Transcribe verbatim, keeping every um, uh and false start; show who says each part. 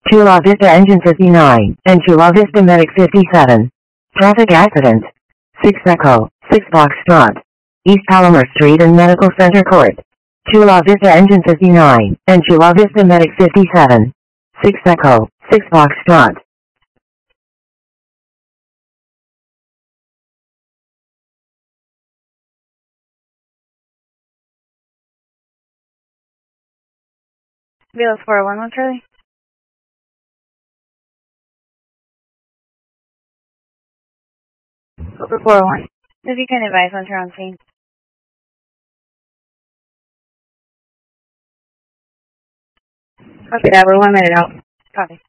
Speaker 1: Chula Vista Engine fifty-nine, and Chula Vista Medic fifty-seven. Traffic accident. six Echo, six Foxtrot. East Palomar Street and Medical Center Court. Chula Vista Engine fifty-nine, and Chula Vista Medic fifty-seven. six Echo, six Foxtrot.
Speaker 2: Velos four oh one, one Charlie. Over four oh one. If you can advise once you're on scene. Copy that, we're one minute out. Copy.